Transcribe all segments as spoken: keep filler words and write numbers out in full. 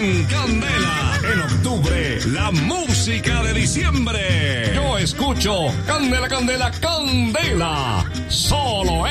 en Candela. En octubre, la música de diciembre. Yo escucho Candela, Candela, Candela. Solo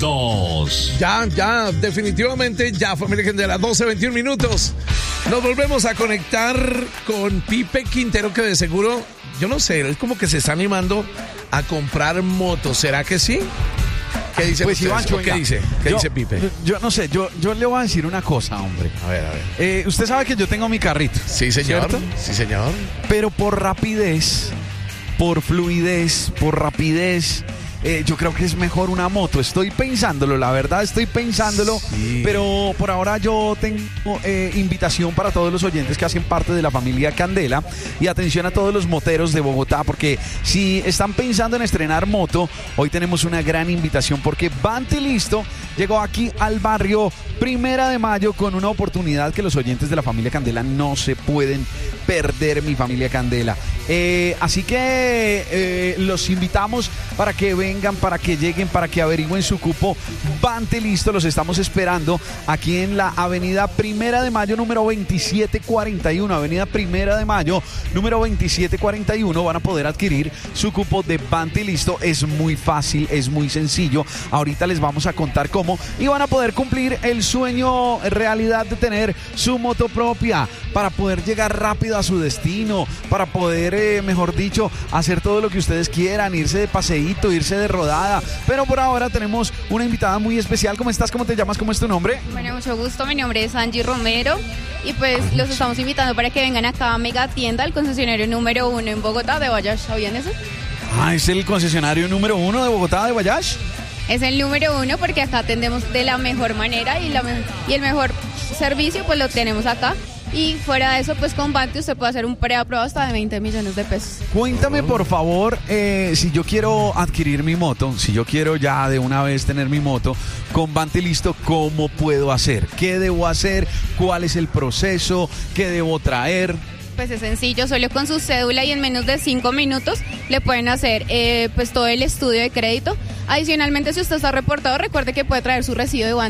éxitos. Ya, ya, definitivamente ya, familia Candela. doce veintiún minutos. Nos volvemos a conectar con Pipe Quintero, que de seguro, yo no sé, es como que se está animando a comprar motos. ¿Será que sí? ¿Qué dice pues Ivancho, ¿Qué dice? ¿Qué yo, dice Pipe? Yo, yo no sé, yo, yo le voy a decir una cosa, hombre. A ver, a ver. Eh, usted sabe que yo tengo mi carrito. Sí, señor. ¿Cierto? Sí, señor. Pero por rapidez, por fluidez, por rapidez, eh, yo creo que es mejor una moto. Estoy pensándolo, la verdad, estoy pensándolo. Sí. Pero por ahora yo tengo eh, invitación para todos los oyentes que hacen parte de la familia Candela. Y atención a todos los moteros de Bogotá, porque si están pensando en estrenar moto, hoy tenemos una gran invitación, porque Banti Listo llegó aquí al barrio Primera de Mayo con una oportunidad que los oyentes de la familia Candela no se pueden perder, mi familia Candela. Eh, así que eh, los invitamos para que vengan, para que lleguen, para que averigüen su cupo. Banti Listo, los estamos esperando aquí en la avenida Primera de Mayo, número veintisiete cuarenta y uno. Avenida Primera de Mayo, número veintisiete cuarenta y uno. Van a poder adquirir su cupo de Banti Listo. Es muy fácil, es muy sencillo. Ahorita les vamos a contar cómo. Y van a poder cumplir el sueño realidad de tener su moto propia, para poder llegar rápido a su destino, para poder, eh, mejor dicho, hacer todo lo que ustedes quieran, irse de paseíto, irse de rodada. Pero por ahora tenemos una invitada muy especial. ¿Cómo estás? ¿Cómo te llamas? ¿Cómo es tu nombre? Bueno, mucho gusto. Mi nombre es Angie Romero y pues Ay, los estamos invitando para que vengan acá a Mega Tienda, el concesionario número uno en Bogotá de Bayash. ¿Sabían eso? Ah, ¿es el concesionario número uno de Bogotá de Bayash? Es el número uno porque acá atendemos de la mejor manera y, la me- y el mejor servicio pues lo tenemos acá. Y fuera de eso, pues con Banti usted puede hacer un preaprobado hasta de veinte millones de pesos. Cuéntame, por favor, eh, si yo quiero adquirir mi moto, si yo quiero ya de una vez tener mi moto, con Banti Listo, ¿cómo puedo hacer? ¿Qué debo hacer? ¿Cuál es el proceso? ¿Qué debo traer? Pues es sencillo, solo con su cédula y en menos de cinco minutos le pueden hacer eh, pues todo el estudio de crédito. Adicionalmente, si usted está reportado, recuerde que puede traer su recibo de Banti